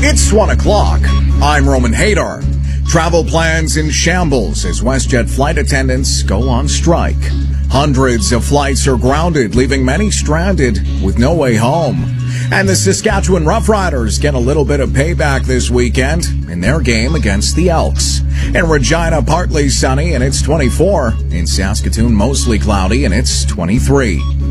It's 1 o'clock. I'm Roman Hadar. Travel plans in shambles as WestJet flight attendants go on strike. Hundreds of flights are grounded, leaving many stranded with no way home. And the Saskatchewan Roughriders get a little bit of payback this weekend in their game against the Elks. In Regina, partly sunny and it's 24. In Saskatoon, mostly cloudy and it's 23.